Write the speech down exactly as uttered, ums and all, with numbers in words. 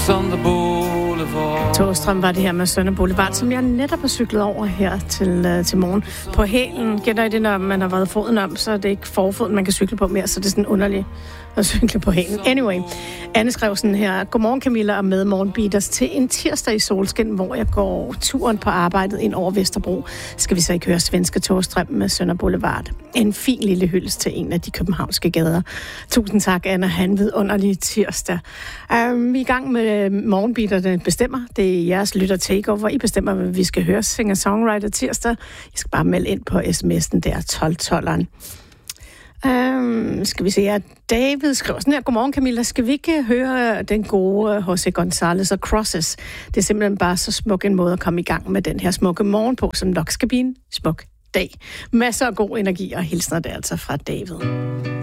Sønder Boulevard. Tåstrøm var det her med Sønder Boulevard, som jeg netop har cyklet over her til, uh, til morgen. På hælen, gætter I det, når man har været foden om, så er det ikke forfoden, man kan cykle på mere, så det er sådan underligt at cykle på hælen. Anyway, Anne skrev sådan her: Godmorgen Camilla og med Morgenbeaters til en tirsdag i solskin, hvor jeg går turen på arbejdet ind over Vesterbro. Skal vi så ikke høre Svenske Tåstrøm med Sønder Boulevard? En fin lille hyldest til en af de københavnske gader. Tusind tak, Anne. Ha' en vidunderlig tirsdag. Um, vi er i gang med Morgenbeaterne bestemmer. Det er jeres lytter takeover. I bestemmer, hvad vi skal høre. Singer-songwriter tirsdag. I skal bare melde ind på sms'en der, tolv tolveren. Um, skal vi se her. David skriver sådan her: Godmorgen Camilla, skal vi ikke høre den gode H C González og Crosses? Det er simpelthen bare så smuk en måde at komme i gang med den her smukke morgen på, som nok skal blive en smuk dag. Masser af god energi og hilsner der altså fra David.